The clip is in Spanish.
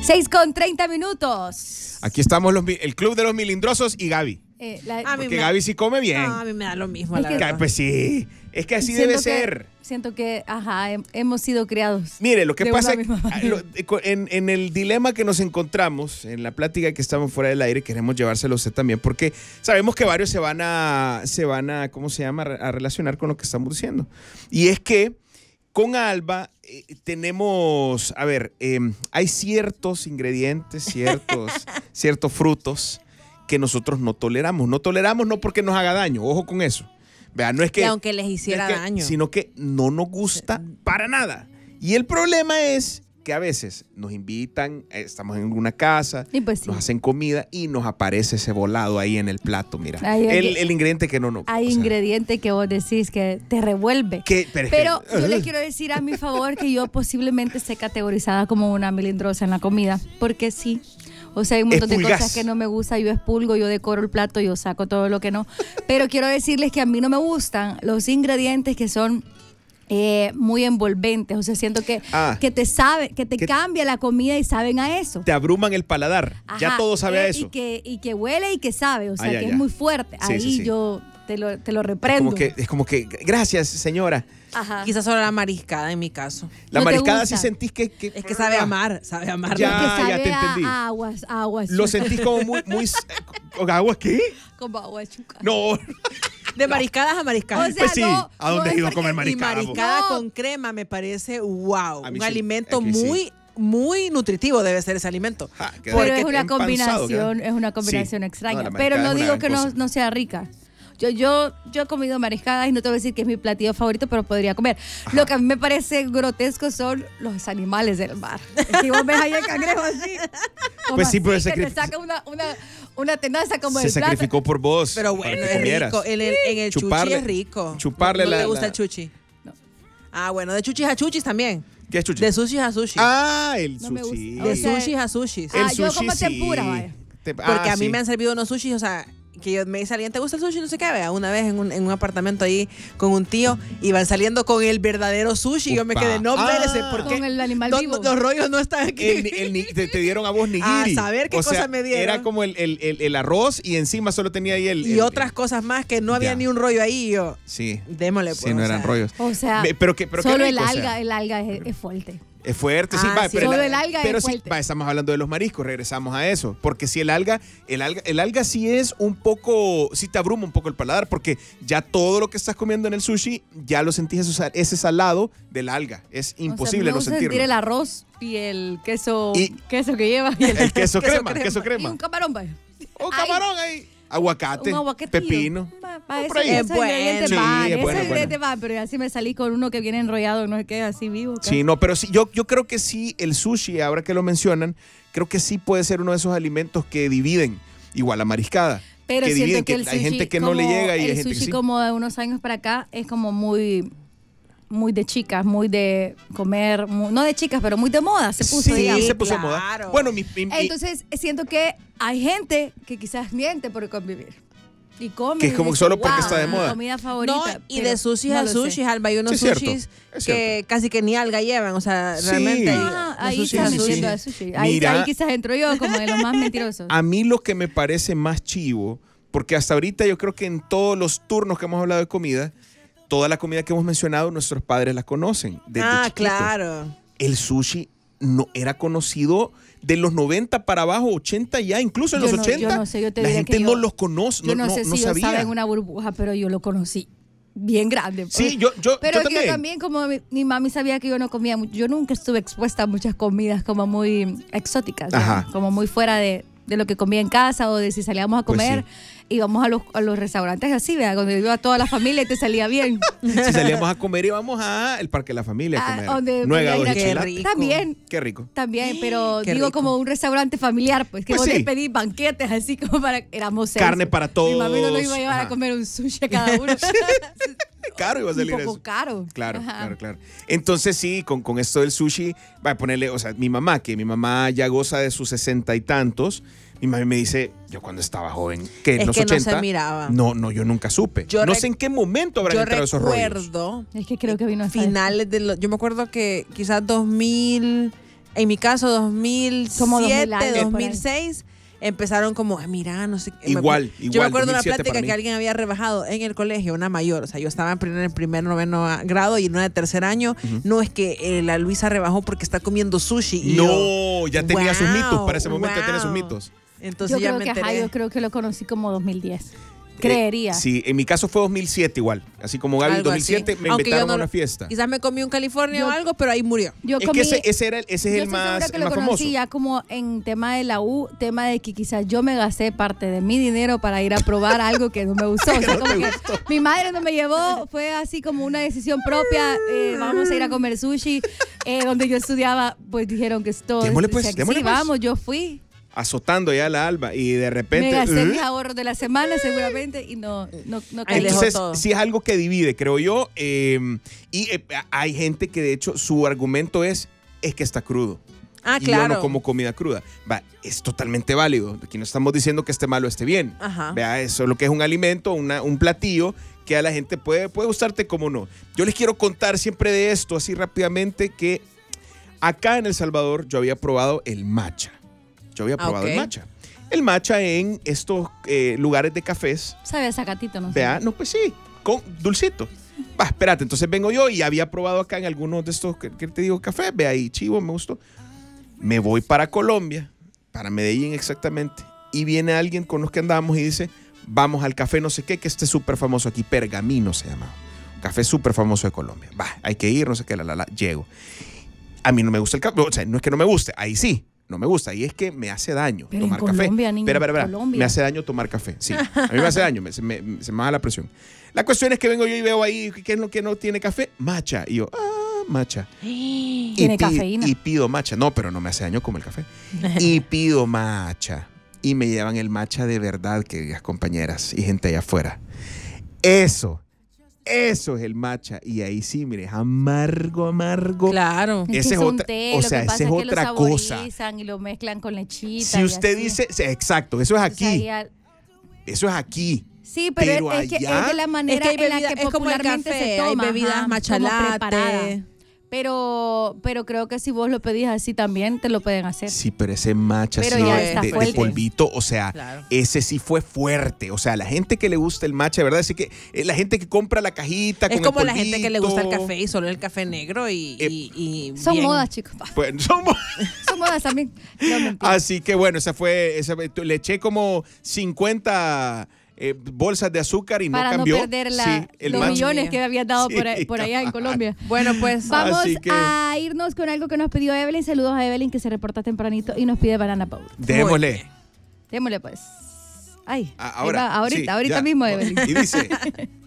6:30. Aquí estamos el club de los milindrosos y Gaby. Porque Gaby sí come bien. No, a mí me da lo mismo, la verdad. verdad. Pues sí, es que así debe ser. Siento que, hemos sido criados. Mire, lo que pasa en el dilema que nos encontramos, en la plática que estamos fuera del aire, queremos llevárselo a usted también, porque sabemos que varios se van a ¿cómo se llama? A relacionar con lo que estamos diciendo. Y es que con Alba tenemos, hay ciertos ingredientes, ciertos frutos que nosotros no toleramos. No toleramos no porque nos haga daño, ojo con eso. Vea, no es que, y aunque les hiciera daño. Sino que no nos gusta para nada. Y el problema es que a veces nos invitan, estamos en una casa, pues sí, nos hacen comida y nos aparece ese volado ahí en el plato, mira. El ingrediente que no. Hay ingrediente que vos decís que te revuelve. Pero yo les quiero decir a mi favor que yo posiblemente esté categorizada como una melindrosa en la comida, porque sí. O sea, hay un montón de cosas que no me gusta, yo expulgo, yo decoro el plato, yo saco todo lo que no. Pero quiero decirles que a mí no me gustan los ingredientes que son muy envolventes. O sea, siento que te cambia la comida y saben a eso. Te abruman el paladar. Ajá, ya todo sabe a eso. Y que huele y que sabe, o sea, que es muy fuerte. Sí, ahí yo te lo reprendo. Es como que, gracias, señora. Ajá. Quizás solo la mariscada en mi caso. La mariscada sí sentís que es que sabe amar. Ya te entendí. Aguas. Lo sentís como muy ¿aguas qué? Como agua chuca. No. De mariscadas a mariscadas. O sea, pues sí, ¿a dónde has ido a comer mariscada? Y mariscada con crema me parece wow. Un alimento muy nutritivo debe ser ese alimento. Pero es una combinación extraña. Pero no digo que no sea rica. Yo he comido mariscadas y no te voy a decir que es mi platillo favorito, pero podría comer. Ajá. Lo que a mí me parece grotesco son los animales del mar. Si vos ves ahí el cangrejo así, pues sí, pero te saca una tenaza como de plata. Se sacrificó por vos. Pero bueno, es rico. En el chuchi es rico. Chuparle ¿No te gusta el chuchi? No. Bueno, de chuchis a chuchis también. ¿Qué es chuchi? De sushis a sushi. El no sushi. De sushis a sushis. Yo como tempura, vaya. Porque a mí me han servido unos sushis, o sea, que yo me salían, ¿te gusta el sushi? No sé qué, vea, una vez en un apartamento ahí con un tío, iban saliendo con el verdadero sushi y yo me quedé, no, espérese, porque con el animal vivo. Los rollos no están aquí. Te dieron a vos nigiri. A saber qué cosa me dieron. Era como el arroz y encima solo tenía ahí y otras cosas más que no había ni un rollo ahí. Y yo, sí. Démosle pues. Sí, no eran rollos. O sea, pero solo rico, el alga es fuerte. Es fuerte, sí, sí. Pero el alga es fuerte. Estamos hablando de los mariscos, regresamos a eso. Porque si el alga sí es un poco, sí te abruma un poco el paladar, porque ya todo lo que estás comiendo en el sushi, ya lo sentís ese salado del alga. Es imposible no sentirlo. Sentir el arroz y el queso que lleva. El queso crema. Y un camarón, vaya. Un camarón ahí. Aguacate, pepino. Por ahí. Es bueno. Pero así me salí con uno que viene enrollado, no es que así vivo. Sí, no, pero sí, yo creo que sí, el sushi, ahora que lo mencionan, creo que sí puede ser uno de esos alimentos que dividen, igual la mariscada. Pero que siento que el sushi, hay gente que no le llega y hay gente que sí. El sushi como de unos años para acá es como muy de chicas, muy de comer, no de chicas, pero muy de moda se puso. Sí, se puso de moda. Bueno, entonces siento que hay gente que quizás miente por convivir. Y come. Que es como solo porque está de moda. Comida favorita. No, y de sushi a sushi, Alba, hay unos sushis que casi que ni alga llevan, o sea, realmente ahí estás metiendo a sushi. Ahí quizás entro yo como de los más mentirosos. A mí lo que me parece más chivo, porque hasta ahorita yo creo que en todos los turnos que hemos hablado de comida, toda la comida que hemos mencionado, nuestros padres la conocen. Desde chiquitos. Claro. El sushi no era conocido de los 90 para abajo, 80 ya, incluso en los 80. Yo no sé, yo te la diría gente que no los conoce, yo no sé si sabía. Yo estaba en una burbuja, pero yo lo conocí bien grande. Sí, yo también como mi mami sabía que yo no comía mucho, yo nunca estuve expuesta a muchas comidas como muy exóticas, como muy fuera de lo que comía en casa o de si salíamos a comer. Pues sí. Íbamos a los restaurantes así, ¿verdad? Cuando iba toda la familia y te salía bien. Si salíamos a comer íbamos al Parque de la Familia a comer. Qué rico. También. Qué rico. También, pero digo rico. Como un restaurante familiar, pues que vos te pedís banquetes así como para... Éramos 6. Carne para todos. Mi mami no nos iba a llevar a comer un sushi a cada uno. Caro iba a salir eso. Un poco caro. Claro. Entonces sí, con esto del sushi, va a ponerle, o sea, mi mamá ya goza de sus 60 y tantos. Mi mamá me dice, yo cuando estaba joven, que en los 80 no se miraba. No, yo nunca supe. No sé en qué momento habrán entrado esos rollos. Es que creo que vino finales de yo me acuerdo que quizás 2000, En mi caso, 2007, 2006, empezaron como, mira, no sé. Igual. Yo me acuerdo de una plática que alguien había rebajado en el colegio, una mayor. O sea, yo estaba en primer, noveno grado y en una de tercer año. No, es que la Luisa rebajó porque está comiendo sushi. Y ya tenía sus mitos. Para ese momento ya tenía sus mitos. Entonces yo creo que lo conocí como 2010. Creería. Sí, en mi caso fue 2007 igual. Así como Gaby, 2007 así. Me invitaron a una fiesta. Quizás me comí un California o algo, pero ahí murió. Ese es el más que lo conocí famoso. Ya como en tema de la U, tema de que quizás yo me gasté parte de mi dinero para ir a probar algo que no me gustó. O sea, como que mi madre no me llevó, fue así como una decisión propia. Vamos a ir a comer sushi. Donde yo estudiaba, pues dijeron que esto. Démosle pues. Sí, vamos, yo fui. Azotando ya la Alba y de repente me gasté mis ahorros de la semana seguramente y no entonces sí es algo que divide, creo yo, hay gente que de hecho su argumento es que está crudo. Y claro. yo no como comida cruda. Es totalmente válido. Aquí no estamos diciendo que esté mal o esté bien. Vea, eso es lo que es un alimento, un platillo que a la gente puede gustarte como no. Yo les quiero contar siempre de esto así rápidamente, que acá en El Salvador yo había probado el matcha. El matcha. El matcha en estos lugares de cafés. Sabe a zacatito, ¿no? Vea, no, pues sí, con dulcito. Espérate, entonces vengo yo y había probado acá en algunos de estos, que te digo, cafés. Vea ahí, chivo, me gustó. Me voy para Colombia, para Medellín exactamente, y viene alguien con los que andamos y dice, vamos al café no sé qué, que este es súper famoso aquí, Pergamino se llama. Un café súper famoso de Colombia. Hay que ir, no sé qué, llego. A mí no me gusta el café, o sea, no es que no me guste, ahí sí. No me gusta, y es que me hace daño tomar café. Espera. Me hace daño tomar café, sí. A mí me hace daño, se me baja la presión. La cuestión es que vengo yo y veo ahí, ¿qué es lo que no tiene café? Matcha. Y yo, matcha. Tiene cafeína. Y pido matcha. No, pero no me hace daño como el café. Y pido matcha. Y me llevan el matcha de verdad, queridas compañeras y gente allá afuera. Eso es el matcha. Y ahí sí, mire, amargo. Claro. Ese es esa es otra cosa. Y lo mezclan con lechita. Si usted dice, exacto, eso es aquí. Eso es aquí. Sí, pero es que es de la manera en la que popularmente se toma. Hay bebidas matcha latte. Pero creo que si vos lo pedís así también, te lo pueden hacer. Sí, pero ese matcha de polvito, o sea, claro. Ese sí fue fuerte. O sea, la gente que le gusta el matcha, ¿verdad? Así que la gente que compra la cajita con el polvito. Es como la gente que le gusta el café y solo el café negro y son modas, chicos. Pues, son modas también. No, así que bueno, le eché como 50... bolsas de azúcar y para no cambió. Para no perder los millones que habían dado por allá en Colombia. Bueno, pues vamos a irnos con algo que nos pidió Evelyn. Saludos a Evelyn, que se reporta tempranito y nos pide Banana Power. Démosle pues. Ay, ahorita mismo, Evelyn. Y dice...